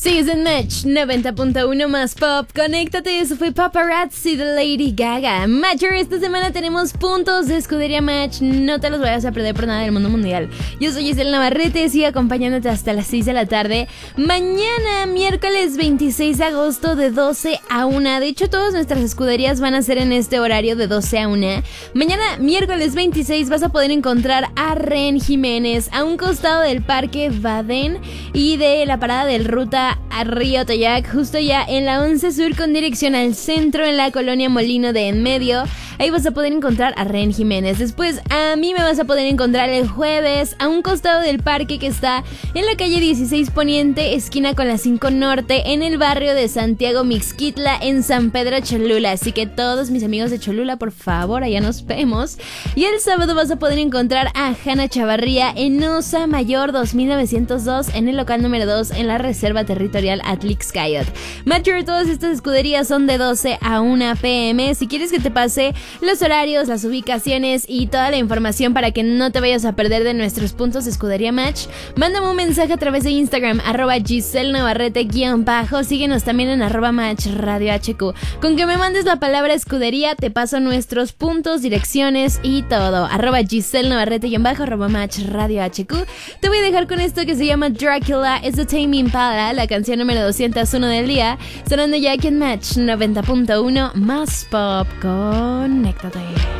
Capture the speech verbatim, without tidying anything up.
Sigues en Match noventa punto uno más pop. Conéctate, eso fue Paparazzi de Lady Gaga. Matcher, esta semana tenemos puntos de Escudería Match. No te los vayas a perder por nada del mundo mundial. Yo soy Giselle Navarrete, sigo acompañándote hasta las seis de la tarde. Mañana, miércoles veintiséis de agosto, de doce a una. De hecho, todas nuestras escuderías van a ser en este horario de doce a una. Mañana, miércoles veintiséis, vas a poder encontrar a Ren Jiménez a un costado del Parque Baden y de la parada del Ruta a Río Toyac, justo ya en la once Sur con dirección al centro en la colonia Molino de En Medio. Ahí vas a poder encontrar a Ren Jiménez. Después a mí me vas a poder encontrar el jueves a un costado del parque que está en la calle dieciséis Poniente, esquina con la cinco Norte, en el barrio de Santiago Mixquitla, en San Pedro Cholula. Así que todos mis amigos de Cholula, por favor, allá nos vemos. Y el sábado vas a poder encontrar a Hanna Chavarría en Osa Mayor dos mil novecientos dos, en el local número dos, en la Reserva Territorial Atlix-Cayot. Matcher, todas estas escuderías son de doce a una pe eme. Si quieres que te pase los horarios, las ubicaciones y toda la información para que no te vayas a perder de nuestros puntos de Escudería Match, mándame un mensaje a través de Instagram, arroba Giselle Navarrete guión bajo. Síguenos también en arroba Match Radio H Q. Con que me mandes la palabra escudería, te paso nuestros puntos, direcciones y todo. Arroba Giselle Navarrete guión bajo, arroba Match Radio H Q. Te voy a dejar con esto que se llama Dracula, es de Tame Impala, la canción número doscientos uno del día, sonando ya aquí en Match noventa punto uno más pop. Conéctate.